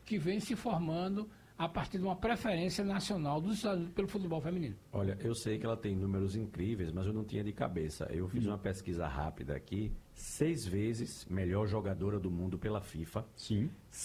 que vem se formando a partir de uma preferência nacional dos Estados Unidos pelo futebol feminino. Olha, eu sei que ela tem números incríveis, mas eu não tinha de cabeça. Eu fiz uma pesquisa rápida aqui, 6 vezes melhor jogadora do mundo pela FIFA. Sim.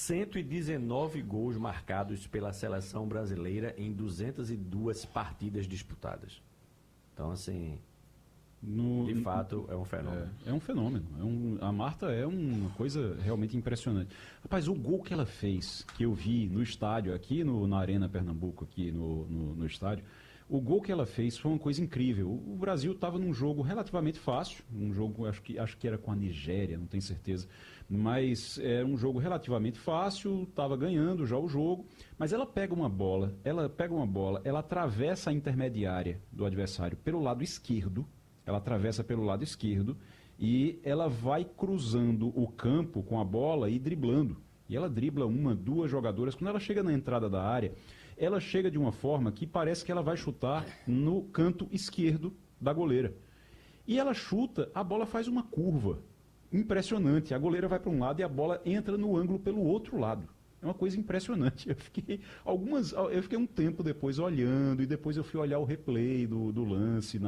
119 gols marcados pela seleção brasileira em 202 partidas disputadas. Então, assim, de fato, é um fenômeno. É um fenômeno. A Marta é uma coisa realmente impressionante. Rapaz, o gol que ela fez, que eu vi no estádio, aqui na Arena Pernambuco, aqui no estádio, o gol que ela fez foi uma coisa incrível. O Brasil estava num jogo relativamente fácil, um jogo, acho que era com a Nigéria, não tenho certeza, mas era um jogo relativamente fácil, estava ganhando já o jogo, mas ela pega uma bola, ela atravessa a intermediária do adversário pelo lado esquerdo, ela atravessa pelo lado esquerdo e ela vai cruzando o campo com a bola e driblando. E ela dribla uma, duas jogadoras. Quando ela chega na entrada da área, ela chega de uma forma que parece que ela vai chutar no canto esquerdo da goleira. E ela chuta, a bola faz uma curva impressionante. A goleira vai para um lado e a bola entra no ângulo pelo outro lado. É uma coisa impressionante. Eu fiquei um tempo depois olhando e depois eu fui olhar o replay do lance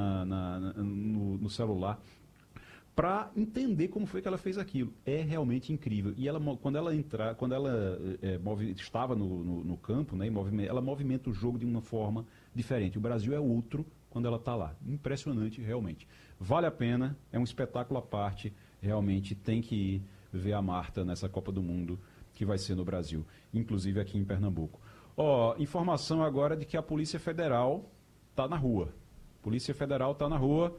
no celular para entender como foi que ela fez aquilo. É realmente incrível. E ela, quando ela estava no campo, né, ela movimenta o jogo de uma forma diferente. O Brasil é outro quando ela está lá. Impressionante, realmente. Vale a pena, é um espetáculo à parte. Realmente tem que ir ver a Marta nessa Copa do Mundo que vai ser no Brasil, inclusive aqui em Pernambuco. Informação agora de que a Polícia Federal está na rua. Polícia Federal está na rua.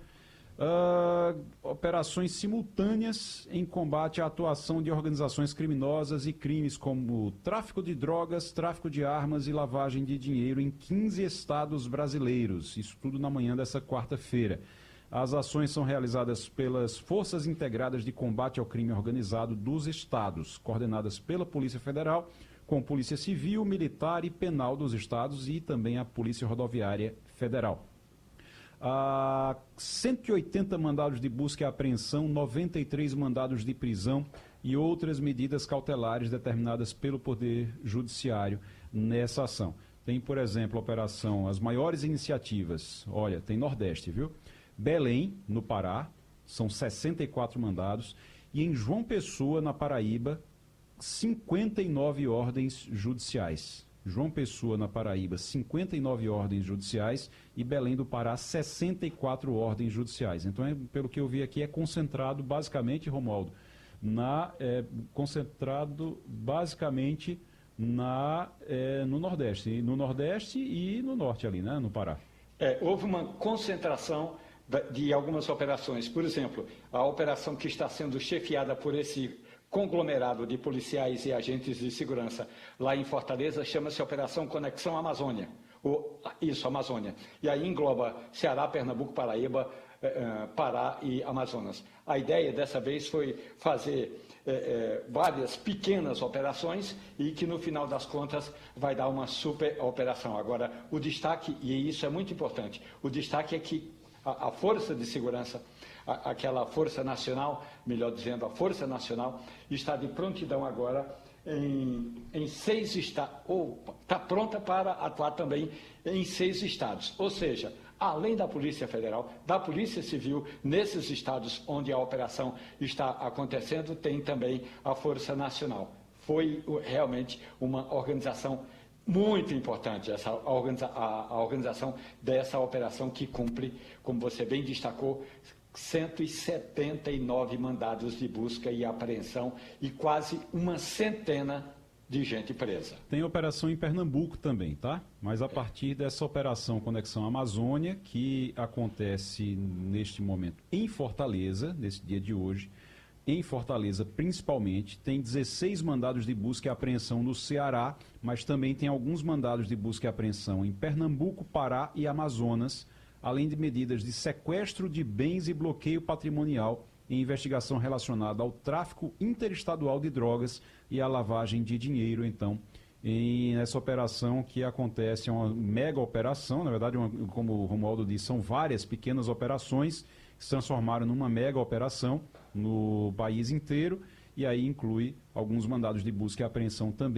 Operações simultâneas em combate à atuação de organizações criminosas e crimes como tráfico de drogas, tráfico de armas e lavagem de dinheiro em 15 estados brasileiros. Isso tudo na manhã dessa quarta-feira. As ações são realizadas pelas Forças Integradas de Combate ao Crime Organizado dos estados, coordenadas pela Polícia Federal, com Polícia Civil, Militar e Penal dos estados e também a Polícia Rodoviária Federal. 180 mandados de busca e apreensão, 93 mandados de prisão e outras medidas cautelares determinadas pelo Poder Judiciário nessa ação. Tem, por exemplo, as maiores iniciativas, olha, tem Nordeste, viu? Belém, no Pará, são 64 mandados, e em João Pessoa, na Paraíba, 59 ordens judiciais. João Pessoa, na Paraíba, 59 ordens judiciais, e Belém do Pará, 64 ordens judiciais. Então, pelo que eu vi aqui, é concentrado basicamente, Romualdo, no Nordeste. No Nordeste e no Norte ali, né, no Pará. Houve uma concentração de algumas operações. Por exemplo, a operação que está sendo chefiada por esse conglomerado de policiais e agentes de segurança lá em Fortaleza chama-se Operação Conexão Amazônia. Amazônia. E aí engloba Ceará, Pernambuco, Paraíba, Pará e Amazonas. A ideia dessa vez foi fazer várias pequenas operações e que no final das contas vai dar uma super operação. Agora, o destaque, e isso é muito importante, o destaque é que a Força de Segurança, aquela Força Nacional, melhor dizendo, a Força Nacional, está de prontidão agora em 6 estados, está pronta para atuar também em 6 estados. Ou seja, além da Polícia Federal, da Polícia Civil, nesses estados onde a operação está acontecendo, tem também a Força Nacional. Foi realmente uma organização muito importante, a organização dessa operação que cumpre, como você bem destacou, 179 mandados de busca e apreensão e quase uma centena de gente presa. Tem operação em Pernambuco também, tá? Mas a partir dessa operação Conexão Amazônia, que acontece neste momento em Fortaleza, nesse dia de hoje, em Fortaleza principalmente, tem 16 mandados de busca e apreensão no Ceará, mas também tem alguns mandados de busca e apreensão em Pernambuco, Pará e Amazonas, além de medidas de sequestro de bens e bloqueio patrimonial em investigação relacionada ao tráfico interestadual de drogas e à lavagem de dinheiro. Então, nessa operação que acontece, é uma mega operação, na verdade, como o Romualdo disse, são várias pequenas operações que se transformaram numa mega operação no país inteiro, e aí inclui alguns mandados de busca e apreensão também